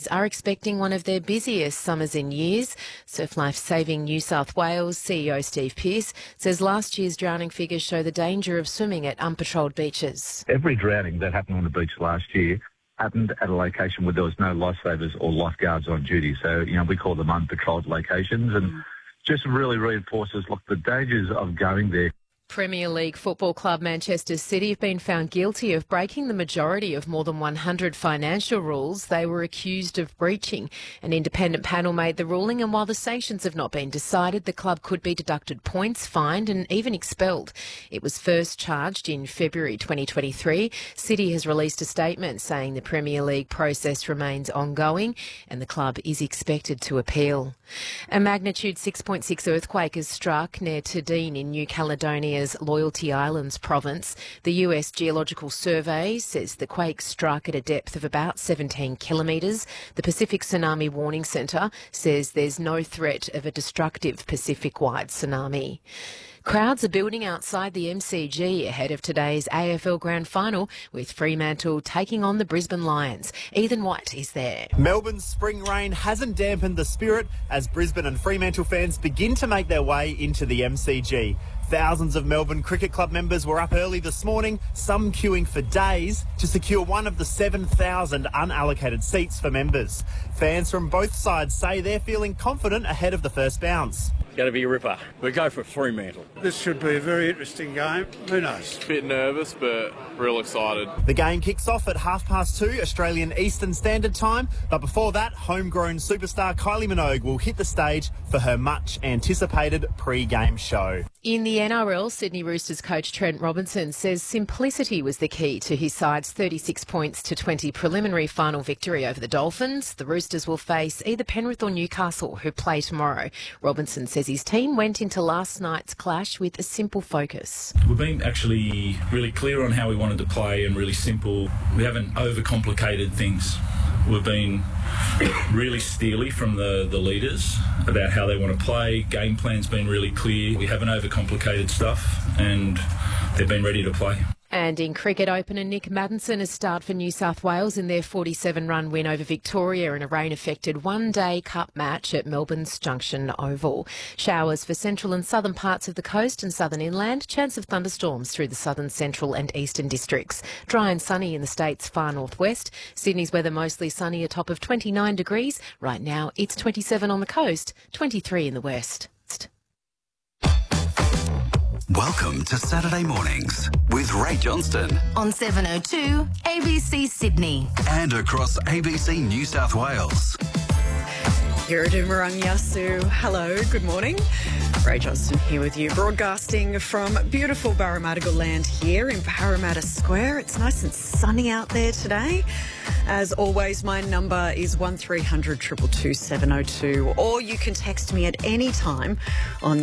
Police are expecting one of their busiest summers in years. Surf Life Saving New South Wales CEO Steve Pearce says last year's drowning figures show the danger of swimming at unpatrolled beaches. Every drowning that happened on the beach last year happened at a location where there was no lifesavers or lifeguards on duty. So, we call them unpatrolled locations, and just really reinforces, the dangers of going there. Premier League football club Manchester City have been found guilty of breaking the majority of more than 100 financial rules they were accused of breaching. An independent panel made the ruling, and while the sanctions have not been decided, the club could be deducted points, fined and even expelled. It was first charged in February 2023. City has released a statement saying the Premier League process remains ongoing and the club is expected to appeal. A magnitude 6.6 earthquake has struck near Tadine in New Caledonia's Loyalty Islands province. The US Geological Survey says the quake struck at a depth of about 17 kilometres. The Pacific Tsunami Warning Centre says there's no threat of a destructive Pacific-wide tsunami. Crowds are building outside the MCG ahead of today's AFL Grand Final, with Fremantle taking on the Brisbane Lions. Ethan White is there. Melbourne's spring rain hasn't dampened the spirit as Brisbane and Fremantle fans begin to make their way into the MCG. Thousands of Melbourne Cricket Club members were up early this morning, some queuing for days to secure one of the 7,000 unallocated seats for members. Fans from both sides say they're feeling confident ahead of the first bounce. It's going to be a ripper. We go for Fremantle. This should be a very interesting game. Who knows? Bit nervous, but real excited. The game kicks off at 2:30 Australian Eastern Standard Time, but before that, homegrown superstar Kylie Minogue will hit the stage for her much-anticipated pre-game show. In the NRL, Sydney Roosters coach Trent Robinson says simplicity was the key to his side's 36 points to 20 preliminary final victory over the Dolphins. The Roosters will face either Penrith or Newcastle, who play tomorrow. Robinson says his team went into last night's clash with a simple focus. We've been actually really clear on how we wanted to play and really simple. We haven't overcomplicated things. We've been really steely from the leaders about how they want to play. Game plan's been really clear. We haven't overcomplicated stuff and they've been ready to play. And in cricket, opener Nick Maddinson has started for New South Wales in their 47-run win over Victoria in a rain-affected one-day cup match at Melbourne's Junction Oval. Showers for central and southern parts of the coast and southern inland. Chance of thunderstorms through the southern, central and eastern districts. Dry and sunny in the state's far northwest. Sydney's weather mostly sunny, a top of 29 degrees. Right now it's 27 on the coast, 23 in the west. Welcome to Saturday Mornings with Ray Johnston on 702 ABC Sydney and across ABC New South Wales. Yiridumarang Yasu. Hello, good morning. Ray Johnston here with you, broadcasting from beautiful Parramatta land here in Parramatta Square. It's nice and sunny out there today. As always, my number is 1300 222 702, or you can text me at any time on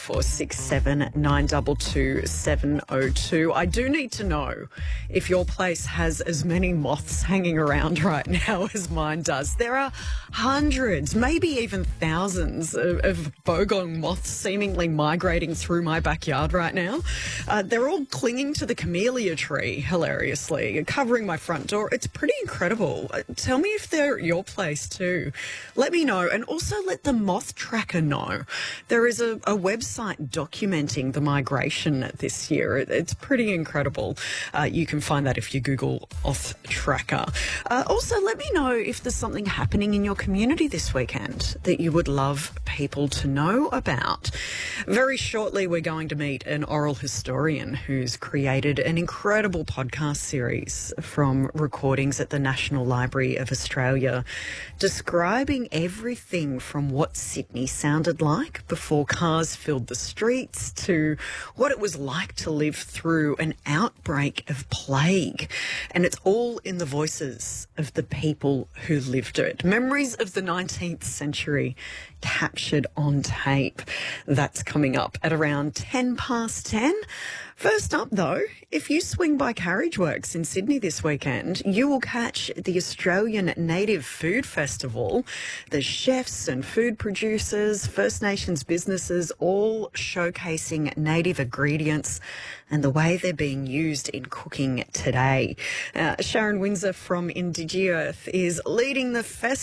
0467 922 702. I do need to know if your place has as many moths hanging around right now as mine does. There are hundreds, maybe even thousands of bogong moths seemingly migrating through my backyard right now. They're all clinging to the camellia tree, hilariously, covering my front door. It's pretty incredible. Tell me if they're at your place too. Let me know, and also let the Moth Tracker know. There is a website documenting the migration this year. It's pretty incredible. You can find that if you Google Moth Tracker. Also, let me know if there's something happening in your community this weekend that you would love people to know about. Very shortly, we're going to meet an oral historian who's created an incredible podcast series from recordings at the National Library of Australia, describing everything from what Sydney sounded like before cars filled the streets to what it was like to live through an outbreak of plague. And it's all in the voices of the people who lived it. Memories of the 19th century captured on tape. That's coming up at around 10:10. First up, though, if you swing by Carriageworks in Sydney this weekend, you will catch the Australian Native Food Festival. There's chefs and food producers, First Nations businesses, all showcasing native ingredients and the way they're being used in cooking today. Sharon Windsor from Indigeearth is leading the festival.